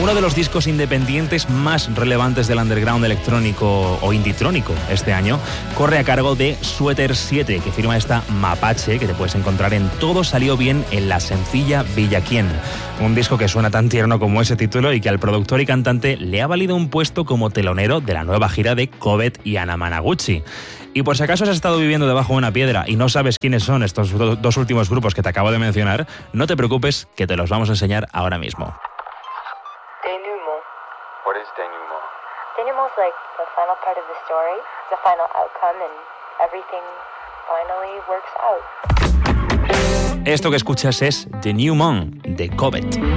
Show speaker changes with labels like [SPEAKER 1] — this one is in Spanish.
[SPEAKER 1] uno de los discos independientes más relevantes del underground electrónico o inditrónico este año, corre a cargo de Sweater 7, que firma esta Mapache, que te puedes encontrar en Todo Salió Bien en la sencilla Villaquién. Un disco que suena tan tierno como ese título y que al productor y cantante le ha valido un puesto como telonero de la nueva gira de Covet y Anna Managuchi. Y por si acaso has estado viviendo debajo de una piedra y no sabes quiénes son estos dos últimos grupos que te acabo de mencionar, no te preocupes, que te los vamos a enseñar ahora mismo.
[SPEAKER 2] Denouement.
[SPEAKER 3] What is denouement?
[SPEAKER 2] Denouement is like the final part of the story, the final outcome, and everything finally works out.
[SPEAKER 1] Esto que escuchas es Denouement de Covet.